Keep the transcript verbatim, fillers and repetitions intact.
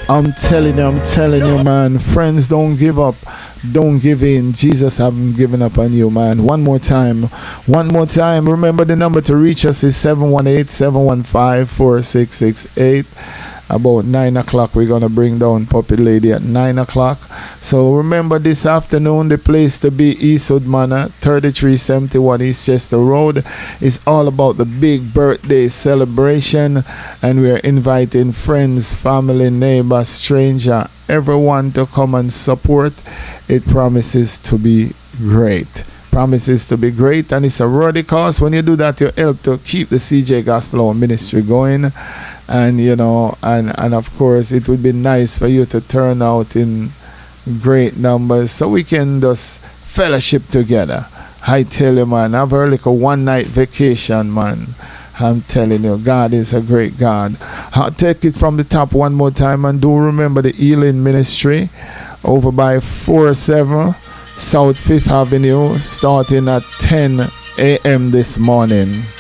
I'm telling you, I'm telling you, man. Friends, don't give up. Don't give in. Jesus haven't given up on you, man. One more time. One more time. Remember the number to reach us is seven one eight, seven one five, four six six eight. About nine o'clock, we're going to bring down Puppy Lady at nine o'clock. So remember this afternoon, the place to be, Eastwood Manor, thirty-three seventy-one East Chester Road. It's all about the big birthday celebration. And we're inviting friends, family, neighbors, stranger, everyone to come and support. It promises to be great. Promises to be great. And it's a worthy cause. When you do that, you help to keep the C J Gospel Hour Ministry going. And you know, and, and of course it would be nice for you to turn out in great numbers so we can just fellowship together. I tell you, man, have a like a one night vacation, man. I'm telling you, God is a great God. I'll take it from the top one more time, and do remember the Healing Ministry over by four oh seven South Fifth Avenue, starting at ten a.m. this morning.